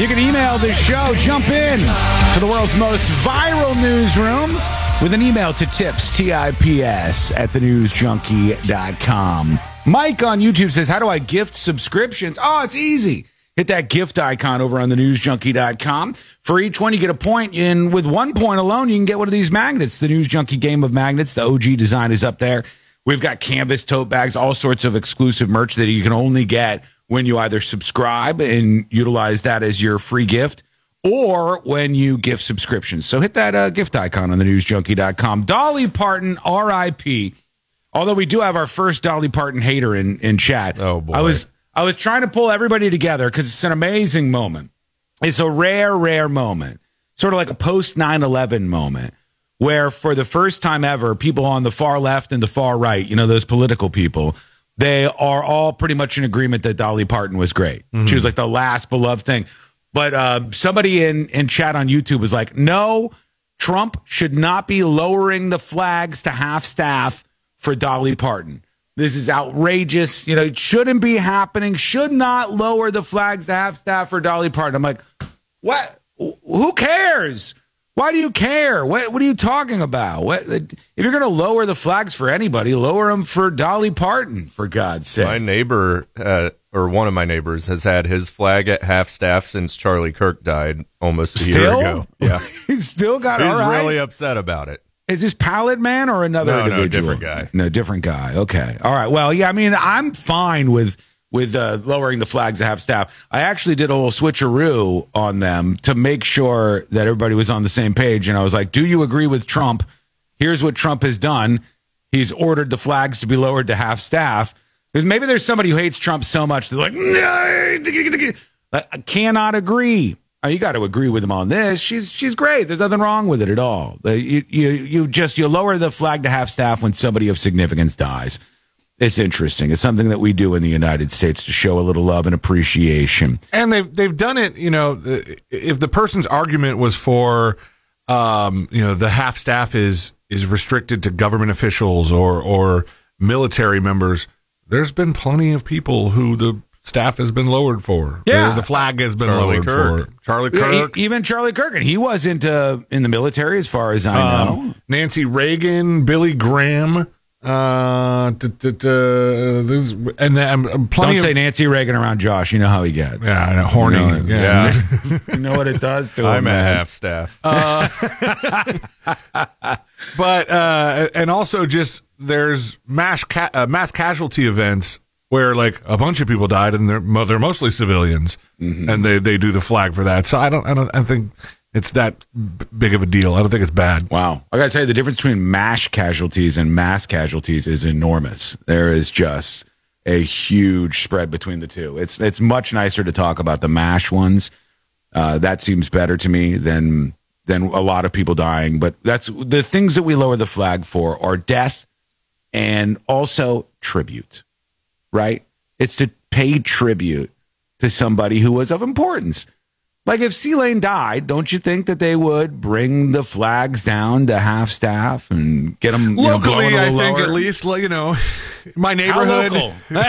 You can email the show. Jump in to the world's most viral newsroom with an email to tips, T-I-P-S, at thenewsjunkie.com. Mike on YouTube says, how do I gift subscriptions? Oh, it's easy. Hit that gift icon over on thenewsjunkie.com. For each one, you get a point. And with 1 point alone, you can get one of these magnets. The News Junkie Game of Magnets. The OG design is up there. We've got canvas tote bags, all sorts of exclusive merch that you can only get when you either subscribe and utilize that as your free gift or when you gift subscriptions. So hit that gift icon on thenewsjunkie.com. Dolly Parton, R.I.P. Although we do have our first Dolly Parton hater in chat. Oh, boy. I was trying to pull everybody together because it's an amazing moment. It's a rare moment, sort of like a post 9/11 moment, where for the first time ever, people on the far left and the far right, you know, those political people, they are all pretty much in agreement that Dolly Parton was great. Mm-hmm. She was like the last beloved thing. But somebody in chat on YouTube was like, no, Trump should not be lowering the flags to half-staff for Dolly Parton. This is outrageous. You know, it shouldn't be happening. Should not lower the flags to half-staff for Dolly Parton. I'm like, what? Who cares? Why do you care? What are you talking about? If you're going to lower the flags for anybody, lower them for Dolly Parton, for God's sake. My neighbor, or one of my neighbors, has had his flag at half staff since Charlie Kirk died almost a year ago. Yeah, he's still got it. He's really upset about it. Is this Pallet Man or another individual? No, different guy. No, different guy. Okay. All right. Well, yeah, I mean, I'm fine with lowering the flags to half staff. I actually did a little switcheroo on them to make sure that everybody was on the same page. And I was like, do you agree with Trump? Here's what Trump has done. He's ordered the flags to be lowered to half staff. Because maybe there's somebody who hates Trump so much they're like, no, I cannot agree. You got to agree with him on this. She's great. There's nothing wrong with it at all. You lower the flag to half staff when somebody of significance dies. It's interesting. It's something that we do in the United States to show a little love and appreciation. And they've done it, you know, if the person's argument was for, the half staff is restricted to government officials or military members, there's been plenty of people who the staff has been lowered for. Yeah. The flag has been lowered for. Charlie Kirk. Even Charlie Kirk. And he wasn't in the military as far as I know. Nancy Reagan, Billy Graham. And then Don't say Nancy Reagan around Josh. You know how he gets. Yeah, horny. You know what it does to him. I'm at half staff. But and also just there's mass casualty events where like a bunch of people died and they're mostly civilians, and they do the flag for that. So I think it's that big of a deal. I don't think it's bad. Wow. I got to tell you, the difference between MASH casualties and mass casualties is enormous. There is just a huge spread between the two. It's much nicer to talk about the MASH ones. That seems better to me than a lot of people dying. But that's the things that we lower the flag for are death and also tribute, right? It's to pay tribute to somebody who was of importance. Like if C-Lane died, don't you think that they would bring the flags down to half staff and get them locally? I think lower? at least, my neighborhood.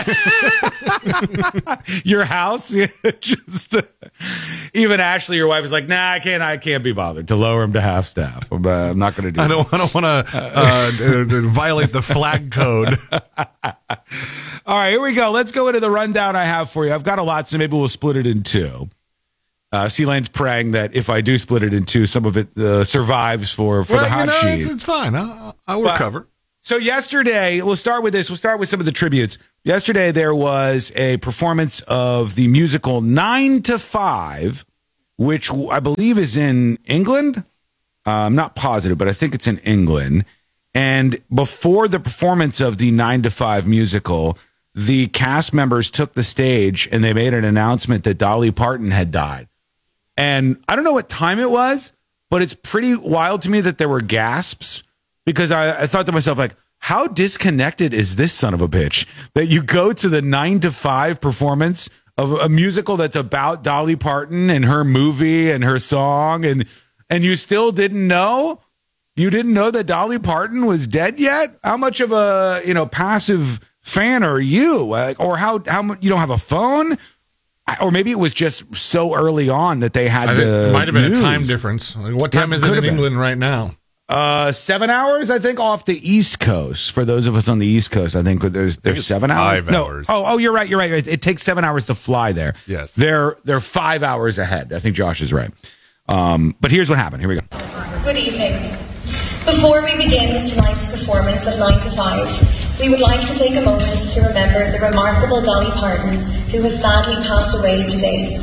Your house, just even Ashley, your wife, is like, nah, I can't be bothered to lower him to half staff. I'm not going to do. I don't want to violate the flag code. All right, here we go. Let's go into the rundown I have for you. I've got a lot, so maybe we'll split it in two. C-Lane's praying that if I do split it in two, some of it survives for the hot sheet. It's fine. I will recover. So yesterday, we'll start with this. We'll start with some of the tributes. Yesterday, there was a performance of the musical 9 to 5, which I believe is in England. I'm not positive, but I think it's in England. And before the performance of the 9 to 5 musical, the cast members took the stage and they made an announcement that Dolly Parton had died. And I don't know what time it was, but it's pretty wild to me that there were gasps, because I thought to myself, like, how disconnected is this son of a bitch that you go to the 9 to 5 performance of a musical that's about Dolly Parton and her movie and her song, and you still didn't know? You didn't know that Dolly Parton was dead yet? How much of a passive fan are you? Or how you don't have a phone? Or maybe it was just so early on that they had It might have been news. a time difference. Like, what time is it in England right now? 7 hours, I think, off the East Coast. For those of us on the East Coast, I think there's 7 hours. 5 hours. Oh, you're right. You're right. It takes 7 hours to fly there. Yes. They're 5 hours ahead. I think Josh is right. But here's what happened. Here we go. Good evening. Before we begin tonight's performance of 9 to 5, we would like to take a moment to remember the remarkable Dolly Parton, who has sadly passed away today.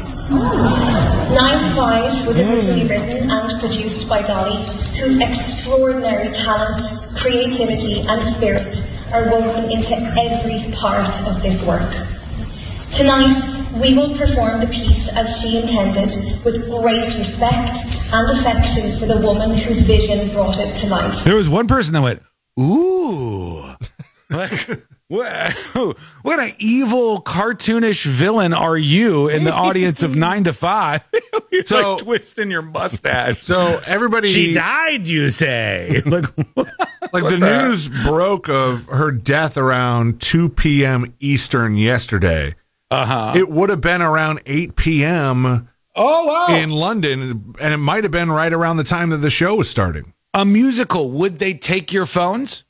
9 to 5 was originally written and produced by Dolly, whose extraordinary talent, creativity and spirit are woven into every part of this work. Tonight, we will perform the piece as she intended, with great respect and affection for the woman whose vision brought it to life. There was one person that went, ooh. Like, what an evil, cartoonish villain are you in the audience of 9 to 5? You're So- like twisting your mustache. So everybody, She died, you say? Like the news broke of her death around 2 p.m. Eastern yesterday. It would have been around 8 p.m. Oh, wow. in London, and it might have been right around the time that the show was starting. A musical, would they take your phones?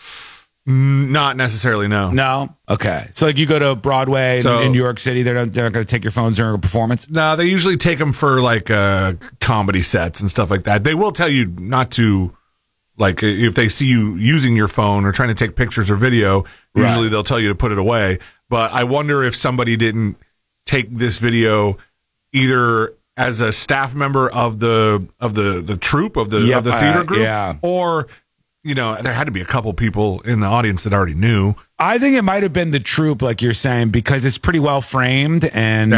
Not necessarily, no. No. Okay. So like you go to Broadway in New York City, they're not going to take your phones during a performance? No, they usually take them for like comedy sets and stuff like that. They will tell you not to, like, if they see you using your phone or trying to take pictures or video, usually they'll tell you to put it away. But I wonder if somebody didn't take this video either as a staff member of the troupe of the theater group, or there had to be a couple people in the audience that already knew. I think it might have been the troupe, like you're saying, because it's pretty well framed and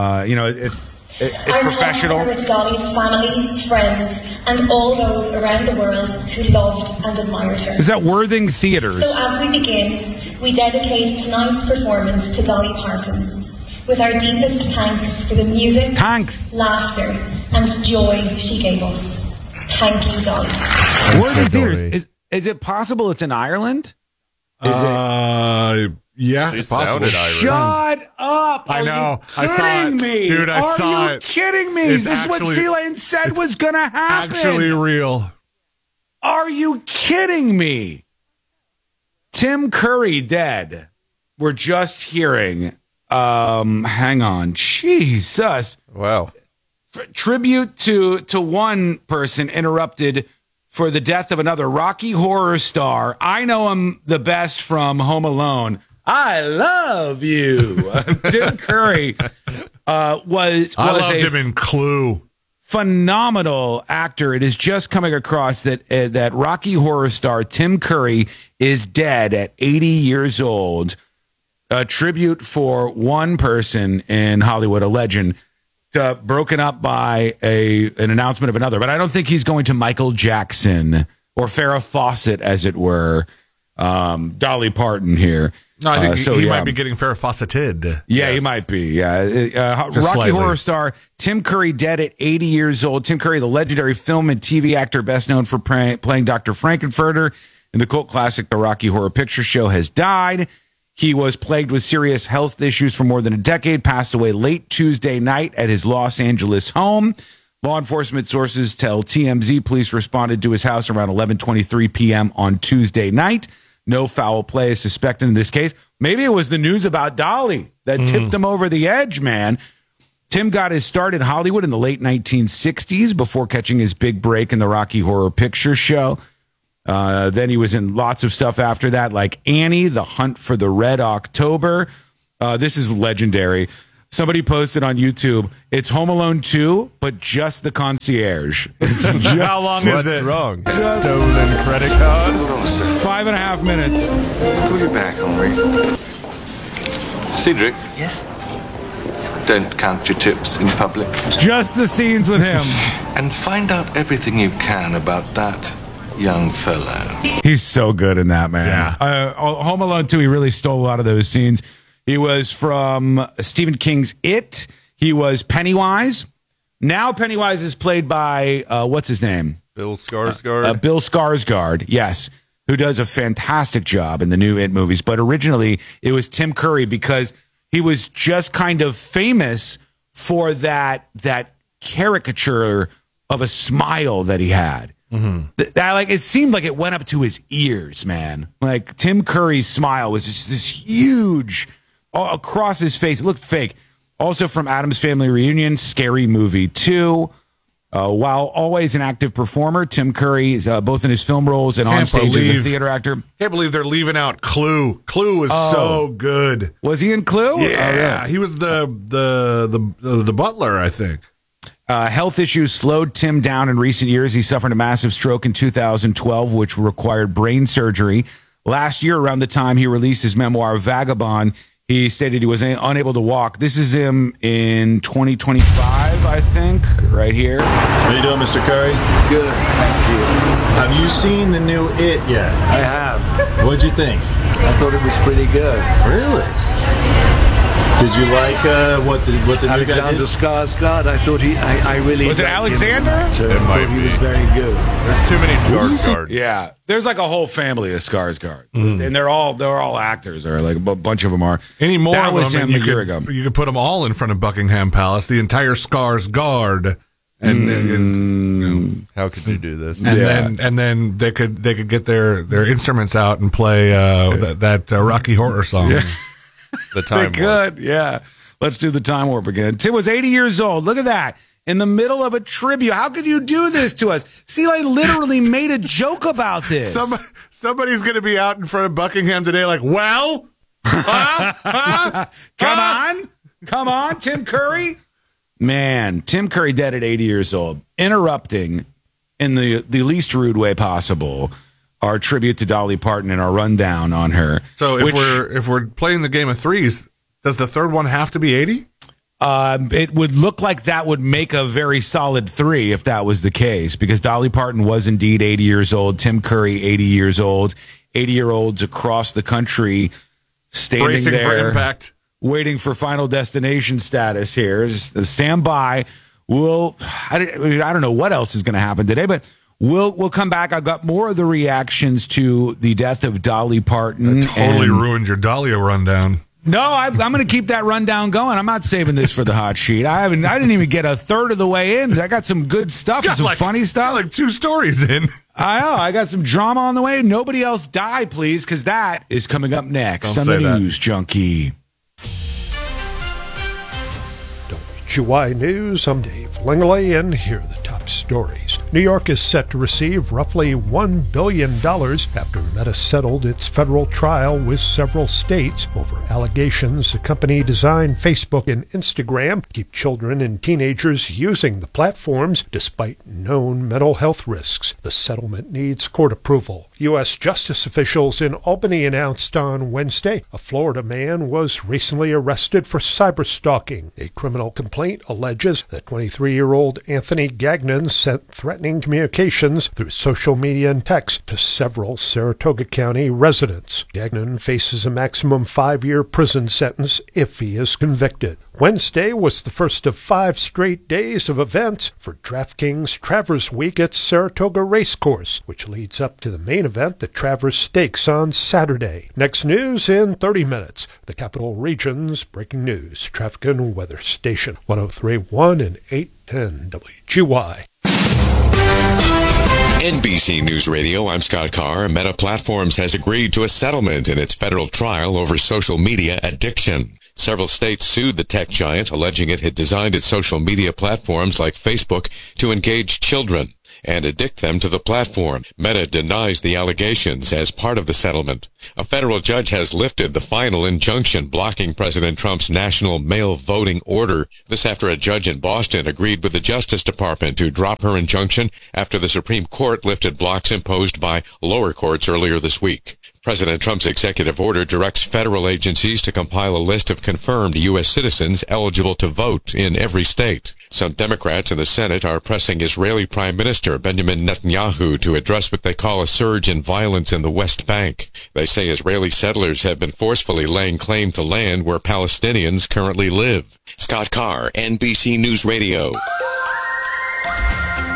it's professional. Our with Dolly's family, friends, and all those around the world who loved and admired her. Is that Worthing Theaters? So as we begin, we dedicate tonight's performance to Dolly Parton, with our deepest thanks for the music, laughter, and joy she gave us. Thank you, Dolly. Worthing Theaters. Is it possible it's in Ireland? Yeah, She possible. sounded Irish. Shut up! I know. Are you I saw it. me? Dude, I saw Are you it. kidding me? It's This is what actually- Seelane said was going to happen. Actually real. Are you kidding me? Tim Curry dead. We're just hearing. Hang on. Jesus. Wow. Tribute to one person interrupted for the death of another. Rocky Horror star. I know him the best from Home Alone. I love you. Tim Curry was I loved him in Clue. Phenomenal actor. It is just coming across that that Rocky Horror star Tim Curry is dead at 80 years old. A tribute for one person in Hollywood, a legend, broken up by an announcement of another. But I don't think he's going to Michael Jackson or Farrah Fawcett, as it were. Dolly Parton here. No, I think he might be getting Farrah Fawcetted. Yeah, Yes. he might be. Yeah. Rocky slightly. Horror star Tim Curry dead at 80 years old. Tim Curry, the legendary film and TV actor best known for playing Dr. Frankenfurter in the cult classic The Rocky Horror Picture Show, has died. He was plagued with serious health issues for more than a decade, passed away late Tuesday night at his Los Angeles home. Law enforcement sources tell TMZ police responded to his house around 11:23 p.m. on Tuesday night. No foul play is suspected in this case. Maybe it was the news about Dolly that tipped him over the edge, man. Tim got his start in Hollywood in the late 1960s before catching his big break in the Rocky Horror Picture Show. Then he was in lots of stuff after that, like Annie, The Hunt for the Red October. This is legendary. Somebody posted on YouTube, it's Home Alone 2, but just the concierge. It's just, How long is What's it? wrong? Stolen credit card? Hold on a sec. 5.5 minutes. Call you back, Henri. Cedric, Yes? don't count your chips in public. Just the scenes with him. And find out everything you can about that young fellow. He's so good in that, man. Yeah. Home Alone 2, he really stole a lot of those scenes. He was from Stephen King's It. He was Pennywise. Now Pennywise is played by, what's his name? Bill Skarsgård. Bill Skarsgård, yes, who does a fantastic job in the new It movies. But originally, it was Tim Curry because he was just kind of famous for that caricature of a smile that he had. That like it seemed like it went up to his ears, man. Like Tim Curry's smile was just this huge all across his face. It looked fake. Also from Addams Family Reunion, Scary Movie 2. While always an active performer, Tim Curry, both in his film roles and on stage as a theater actor. Can't believe they're leaving out Clue. Clue was so good. Was he in Clue? Yeah, he was the butler, I think. Health issues slowed Tim down in recent years. He suffered a massive stroke in 2012, which required brain surgery. Last year, around the time he released his memoir, Vagabond, he stated he was unable to walk. This is him in 2025, I think, right here. How you doing, Mr. Curry? Good, thank you. Have you seen the new It yet? I have. What'd you think? I thought it was pretty good. Really? Did you like what the new guy Alexander did? Skarsgård, I thought I really Was it liked Alexander? him. So It I might thought he be. was very good. There's too many Skarsgårds. Yeah, there's like a whole family of Skarsgård, and they're all actors. Or like a bunch of them are. Any more That of was them, him and a year ago. You could put them all in front of Buckingham Palace, the entire Skarsgård, and How could you do this? then they could get their instruments out and play that Rocky Horror song. The They time warp. could, yeah. Let's do the time warp again. Tim was 80 years old. Look at that. In the middle of a tribute. How could you do this to us? See, I literally made a joke about this. Somebody's going to be out in front of Buckingham today, like, well, Come on, Tim Curry. Man, Tim Curry dead at 80 years old, interrupting in the least rude way possible our tribute to Dolly Parton and our rundown on her. So if we're playing the game of threes, does the third one have to be 80? It would look like that would make a very solid 3 if that was the case, because Dolly Parton was indeed 80 years old. Tim Curry, 80 years old. 80-year-olds across the country standing Bracing there, for impact, waiting for Final Destination status here. Just stand by. I don't know what else is going to happen today, but we'll come back. I've got more of the reactions to the death of Dolly Parton. totally ruined your Dahlia rundown. No, I'm going to keep that rundown going. I'm not saving this for the hot sheet. I didn't even get a third of the way in. I got some good stuff and some funny stuff. Like 2 stories in. I know. I got some drama on the way. Nobody else die, please, because that is coming up next Don't on the say that. News Junkie. WGY News, I'm Dave Langley, and here are the top stories. New York is set to receive roughly $1 billion after Meta settled its federal trial with several states over allegations the company designed Facebook and Instagram to keep children and teenagers using the platforms despite known mental health risks. The settlement needs court approval. U.S. justice officials in Albany announced on Wednesday a Florida man was recently arrested for cyberstalking. A criminal complaint alleges that 23-year-old Anthony Gagnon sent threatening communications through social media and text to several Saratoga County residents. Gagnon faces a maximum 5-year prison sentence if he is convicted. Wednesday was the first of 5 straight days of events for DraftKings Travers Week at Saratoga Racecourse, which leads up to the main event, the Travers Stakes, on Saturday. Next news in 30 minutes. The Capital Region's breaking news. Traffic and weather station 103.1 and 810 WGY. NBC News Radio, I'm Scott Carr. Meta Platforms has agreed to a settlement in its federal trial over social media addiction. Several states sued the tech giant, alleging it had designed its social media platforms like Facebook to engage children and addict them to the platform. Meta denies the allegations as part of the settlement. A federal judge has lifted the final injunction blocking President Trump's national mail voting order. This after a judge in Boston agreed with the Justice Department to drop her injunction after the Supreme Court lifted blocks imposed by lower courts earlier this week. President Trump's executive order directs federal agencies to compile a list of confirmed U.S. citizens eligible to vote in every state. Some Democrats in the Senate are pressing Israeli Prime Minister Benjamin Netanyahu to address what they call a surge in violence in the West Bank. They say Israeli settlers have been forcefully laying claim to land where Palestinians currently live. Scott Carr, NBC News Radio.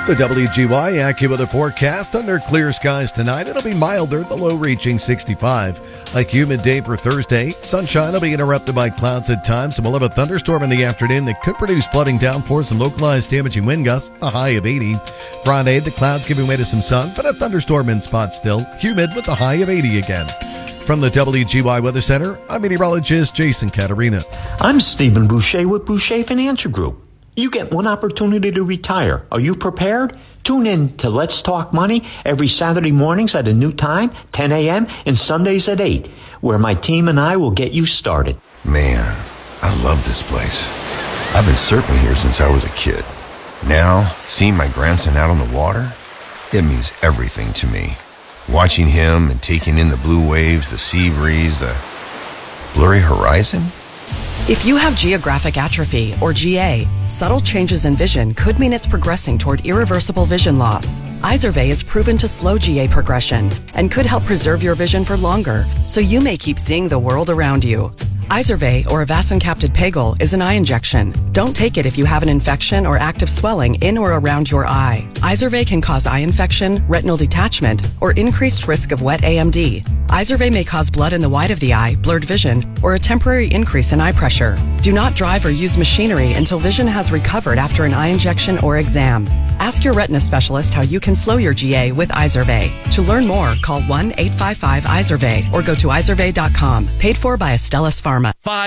The WGY AccuWeather forecast. Under clear skies tonight, it'll be milder, the low reaching 65. A humid day for Thursday. Sunshine will be interrupted by clouds at times, and we'll have a thunderstorm in the afternoon that could produce flooding downpours and localized damaging wind gusts, a high of 80. Friday, the clouds giving way to some sun, but a thunderstorm in spots still. Humid with a high of 80 again. From the WGY Weather Center, I'm meteorologist Jason Caterina. I'm Stephen Boucher with Boucher Financial Group. You get one opportunity to retire. Are you prepared? Tune in to Let's Talk Money every Saturday mornings at a new time, 10 a.m., and Sundays at 8, where my team and I will get you started. Man, I love this place. I've been surfing here since I was a kid. Now, seeing my grandson out on the water, it means everything to me. Watching him and taking in the blue waves, the sea breeze, the blurry horizon. If you have geographic atrophy, or GA, subtle changes in vision could mean it's progressing toward irreversible vision loss. Izervay is proven to slow GA progression and could help preserve your vision for longer, so you may keep seeing the world around you. Izervay, or avacincaptad pegol, is an eye injection. Don't take it if you have an infection or active swelling in or around your eye. Izervay can cause eye infection, retinal detachment, or increased risk of wet AMD. Izervay may cause blood in the white of the eye, blurred vision, or a temporary increase in eye pressure. Do not drive or use machinery until vision has recovered after an eye injection or exam. Ask your retina specialist how you can slow your GA with Izervay. To learn more, call 1-855-IZERVAY or go to izervay.com. Paid for by Astellas Pharma.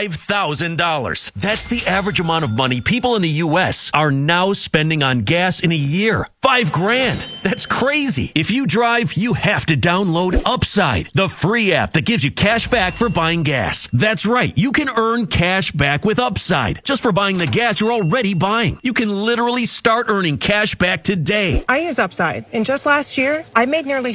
$5,000. That's the average amount of money people in the U.S. are now spending on gas in a year. $5,000. That's crazy. If you drive, you have to download Upside, the free app that gives you cash back for buying gas. That's right. You can earn cash back with Upside just for buying the gas you're already buying. You can literally start earning cash back today. I use Upside, and just last year, I made nearly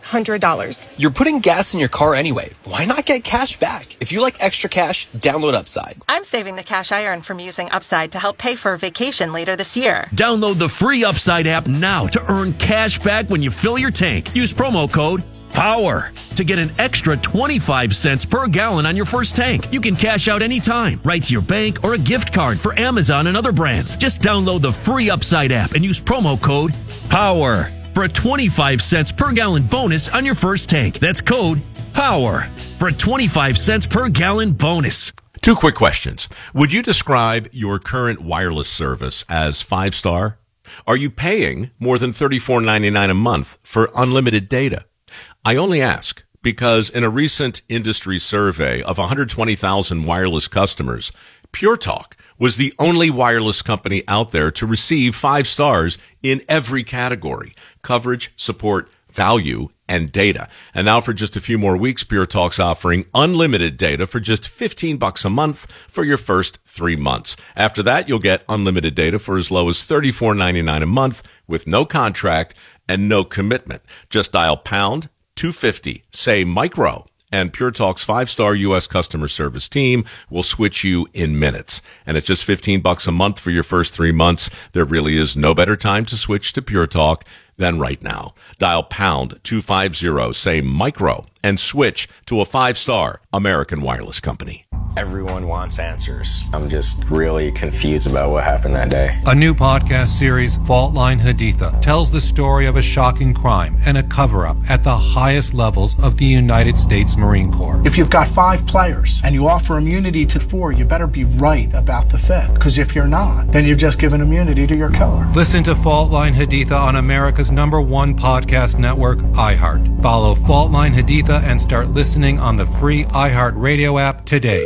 $300. You're putting gas in your car anyway. Why not get cash back? If you like extra cash, download Upside. I'm saving the cash I earn from using Upside to help pay for a vacation later this year. Download the free Upside app now to earn cash back when you fill your tank. Use promo code POWER to get an extra 25 cents per gallon on your first tank. You can cash out anytime, right to your bank or a gift card for Amazon and other brands. Just download the free Upside app and use promo code POWER for a 25 cents per gallon bonus on your first tank. That's code POWER for a 25 cents per gallon bonus. Two quick questions. Would you describe your current wireless service as 5-star? Are you paying more than $34.99 a month for unlimited data? I only ask because in a recent industry survey of 120,000 wireless customers, Pure Talk was the only wireless company out there to receive 5 stars in every category: coverage, support, value, and data. And now for just a few more weeks, Pure Talk's offering unlimited data for just $15 a month for your first 3 months. After that, you'll get unlimited data for as low as $34.99 a month with no contract and no commitment. Just dial pound 250, say micro, and Pure Talk's 5-star U.S. customer service team will switch you in minutes. And at just $15 a month for your first 3 months, there really is no better time to switch to Pure Talk than right now. Dial pound 250, say micro, and switch to a 5-star American wireless company. Everyone wants answers. I'm just really confused about what happened that day. A new podcast series, Fault Line Haditha, tells the story of a shocking crime and a cover-up at the highest levels of the United States Marine Corps. If you've got 5 players and you offer immunity to 4, you better be right about the 5th. Because if you're not, then you've just given immunity to your killer. Listen to Fault Line Haditha on America's #1 podcast network, iHeart. Follow Fault Line Haditha and start listening on the free iHeart Radio app today.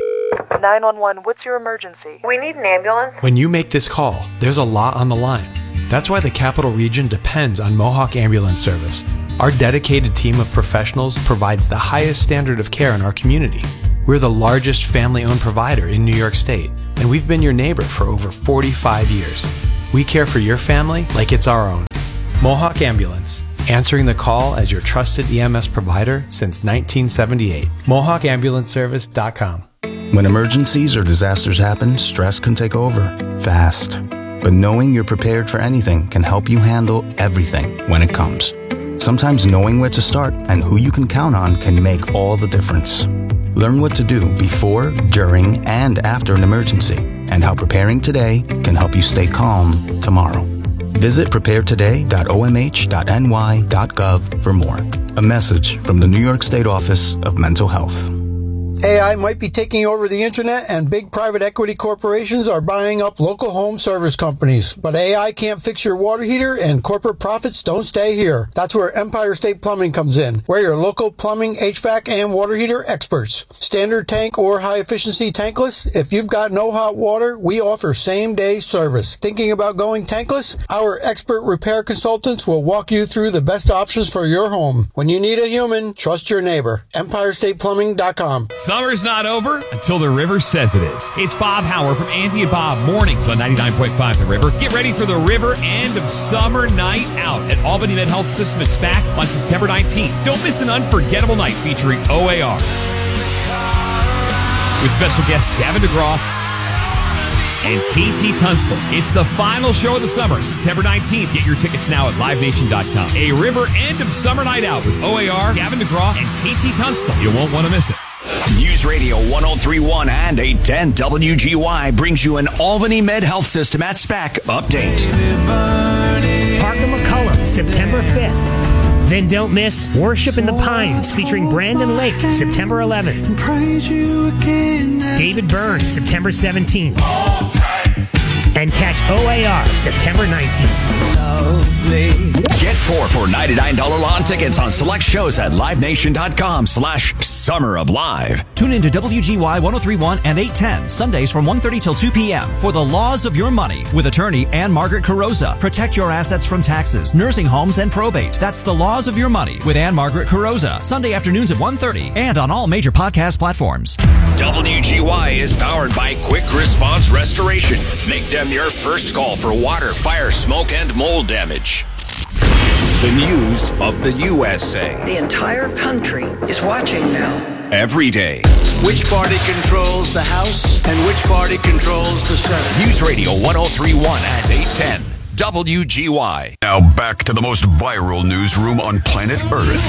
911, what's your emergency? We need an ambulance. When you make this call, there's a lot on the line. That's why the Capital Region depends on Mohawk Ambulance Service. Our dedicated team of professionals provides the highest standard of care in our community. We're the largest family-owned provider in New York State, and we've been your neighbor for over 45 years. We care for your family like it's our own. Mohawk Ambulance, answering the call as your trusted EMS provider since 1978. MohawkAmbulanceService.com. When emergencies or disasters happen, stress can take over, fast. But knowing you're prepared for anything can help you handle everything when it comes. Sometimes knowing where to start and who you can count on can make all the difference. Learn what to do before, during, and after an emergency, and how preparing today can help you stay calm tomorrow. Visit preparetoday.omh.ny.gov for more. A message from the New York State Office of Mental Health. AI might be taking over the internet, and big private equity corporations are buying up local home service companies. But AI can't fix your water heater, and corporate profits don't stay here. That's where Empire State Plumbing comes in. We're your local plumbing, HVAC, and water heater experts. Standard tank or high-efficiency tankless? If you've got no hot water, we offer same-day service. Thinking about going tankless? Our expert repair consultants will walk you through the best options for your home. When you need a human, trust your neighbor. EmpireStatePlumbing.com. Summer's not over until the River says it is. It's Bob Howard from Andy and Bob Mornings on 99.5 The River. Get ready for the River End of Summer Night Out at Albany Med Health System at SPAC on September 19th. Don't miss an unforgettable night featuring OAR. With special guests Gavin DeGraw and KT Tunstall. It's the final show of the summer, September 19th. Get your tickets now at livenation.com. A River End of Summer Night Out with OAR, Gavin DeGraw, and KT Tunstall. You won't want to miss it. News Radio 103.1 and 810 WGY brings you an Albany Med Health System at SPAC update. Parker McCullum, September 5th. Then don't miss Worship in the Pines featuring Brandon Lake, September 11th. David Byrne, September 17th. And catch OAR, September 19th. Get 4 for $99 lawn tickets on select shows at livenation.com/Summer of Live. Tune in to WGY 103.1 and 810, Sundays from 1:30 till 2 p.m. for The Laws of Your Money with attorney Ann-Margaret Carrozza. Protect your assets from taxes, nursing homes, and probate. That's The Laws of Your Money with Ann-Margaret Carrozza. Sunday afternoons at 1:30 and on all major podcast platforms. WGY is powered by Quick Response Restoration. Make them your first call for water, fire, smoke, and mold damage. The news of the USA. The entire country is watching now. Every day. Which party controls the House and which party controls the Senate? News Radio 103.1 and 810 WGY. Now back to the most viral newsroom on planet Earth.